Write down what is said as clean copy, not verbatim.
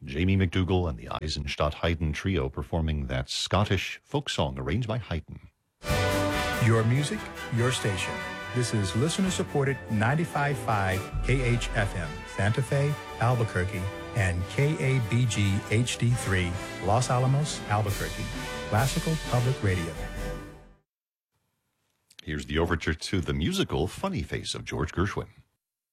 Jamie McDougall and the Eisenstadt Haydn Trio performing that Scottish folk song arranged by Haydn. Your music, your station. This is listener-supported 95.5 KHFM, Santa Fe, Albuquerque, and KABG HD3, Los Alamos, Albuquerque. Classical Public Radio. Here's the overture to the musical Funny Face of George Gershwin.